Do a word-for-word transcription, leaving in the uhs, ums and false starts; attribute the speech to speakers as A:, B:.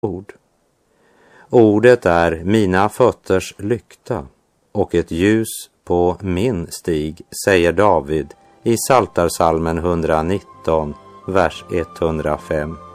A: ord. Ordet är mina fötters lykta och ett ljus på min stig, säger David i Psaltarpsalmen etthundranitton, vers etthundrafem.